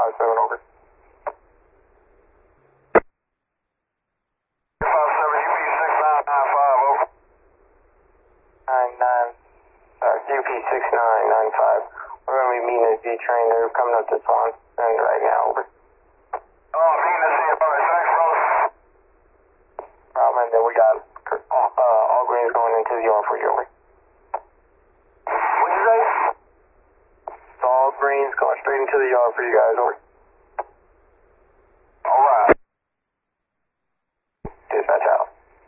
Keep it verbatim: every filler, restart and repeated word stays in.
five seven, over. five seven, U P six nine nine five, over. nine nine, uh, U P six nine nine five. We're going to be meeting at D-Train. They're coming up to Swan and right now, over. Oh, Venus here, alright, thanks, brother. Um, and then we got uh, all greens going into the yard for you, over. What'd you say? All greens going straight into the yard for you guys, over.